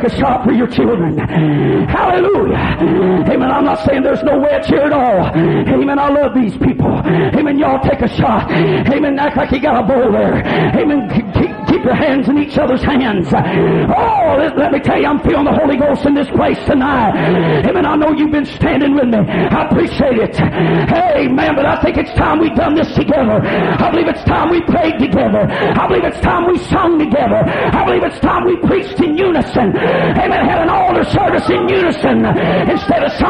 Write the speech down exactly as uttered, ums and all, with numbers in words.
take a shot for your children. Hallelujah. Amen. I'm not saying there's no wedge here at all. Amen. I love these people. Amen. Y'all take a shot. Amen. Act like you got a bowl there. Amen. Keep, keep your hands in each other's hands. Oh, let, let me tell you, I'm feeling the Holy Ghost in this place tonight. Amen. I know you've been standing with me. I appreciate it. Amen. But I think it's time we done this together. I believe it's time we prayed together. I believe it's time we sung together. I believe it's time we preached in unison. Amen. Had an altar service in unison instead of song.